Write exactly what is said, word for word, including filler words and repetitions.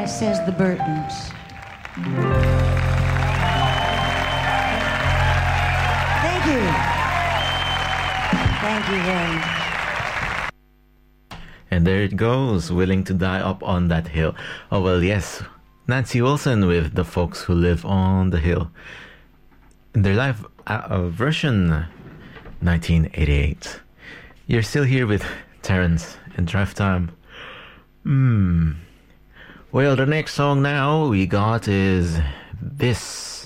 says the Burtons. Thank you. Thank you very much. And there it goes, Willing to Die Up on That Hill. Oh, well, yes, Nancy Wilson with The Folks Who Live on the Hill. In their live uh, version, nineteen eighty-eight. You're still here with Terence in Drive Time. Hmm. Well, the next song now we got is this.